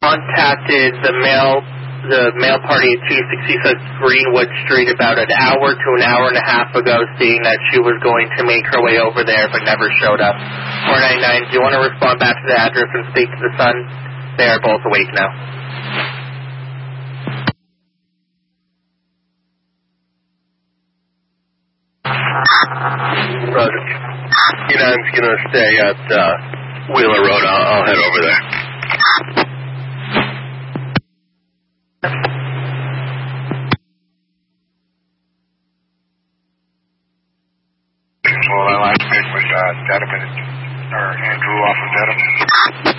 contacted the mail party at 266 Greenwood Street about an hour to an hour and a half ago, saying that she was going to make her way over there but never showed up. 499, do you want to respond back to the address and speak to the son? They are both awake now. Roger. 49's going to stay at Wheeler Road. I'll head over there.